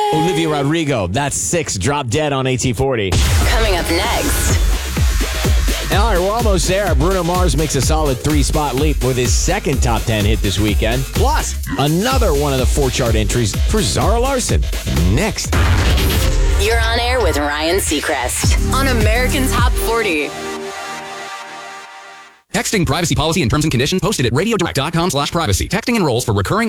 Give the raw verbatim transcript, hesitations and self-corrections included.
Olivia Rodrigo, that's six, Drop Dead on A T forty. Coming up next. All right, we're almost there. Bruno Mars makes a solid three-spot leap with his second top ten hit this weekend. Plus, another one of the four chart entries for Zara Larsson. Next. You're on air with Ryan Seacrest on American Top forty. Texting privacy policy and terms and conditions posted at radiodirect.com slash privacy. Texting enrolls for recurring